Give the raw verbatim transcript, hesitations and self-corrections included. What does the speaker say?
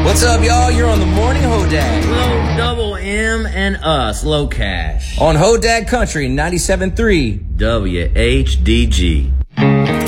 What's up, y'all? You're on the Morning Hodag. Low Double M and us, Low Cash. On Hodag Country ninety-seven point three W H D G.